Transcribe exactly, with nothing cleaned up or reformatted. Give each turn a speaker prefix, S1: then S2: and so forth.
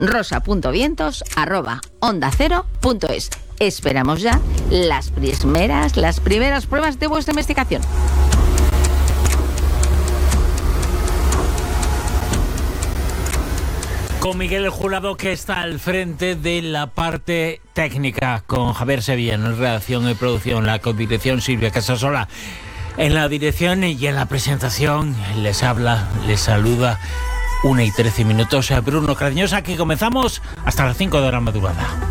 S1: rosa.vientos arroba onda cero punto es. Esperamos ya las primeras, las primeras pruebas de vuestra investigación.
S2: Con Miguel el Jurado, que está al frente de la parte técnica, con Javier Sevilla en redacción y producción, la codirección Silvia Casasola en la dirección y en la presentación. Les habla, les saluda una y trece minutos Bruno Cardeñosa, que comenzamos hasta las cinco de la madrugada.